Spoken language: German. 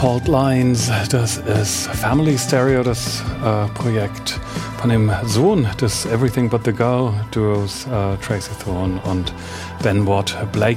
Fault Lines, das ist Family Stereo, das Projekt von dem Sohn des Everything But The Girl Duos Tracy Thorn und Ben Watt. Blake